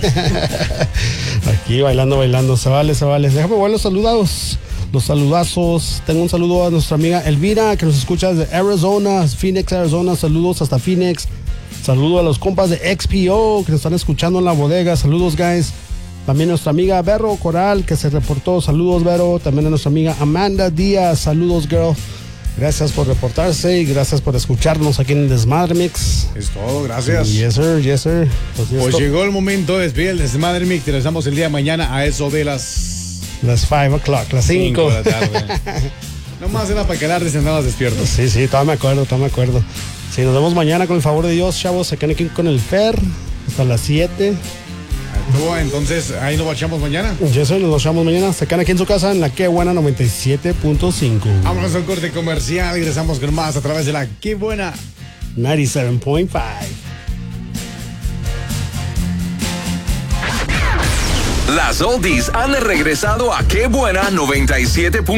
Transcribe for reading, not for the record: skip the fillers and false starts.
Aquí bailando. Se vale. Déjame ver los saludazos. Tengo un saludo a nuestra amiga Elvira, que nos escucha desde Arizona, Phoenix, Arizona. Saludos hasta Phoenix. Saludo a los compas de XPO que nos están escuchando en la bodega. Saludos, guys. También a nuestra amiga Vero Coral, que se reportó. Saludos, Vero. También a nuestra amiga Amanda Díaz. Saludos, girl. Gracias por reportarse y gracias por escucharnos aquí en Desmadre Mix. Es todo, gracias. Yes, sir. Pues llegó el momento de despedir el Desmadre Mix. Te regresamos el día de mañana a eso de las 5 o'clock, las 5 de la tarde. Nomás era para quedar andabas despiertos. Sí, todavía me acuerdo. Sí, nos vemos mañana con el favor de Dios, chavos. Se quedan aquí con el Fer hasta las 7. Entonces, ahí nos bachamos mañana. Yes, sir, nos bachamos mañana. Se quedan aquí en su casa en la Qué Buena 97.5. Vámonos a un corte comercial. Regresamos con más a través de la Qué Buena 97.5. Las oldies han regresado a Qué Buena 97.5.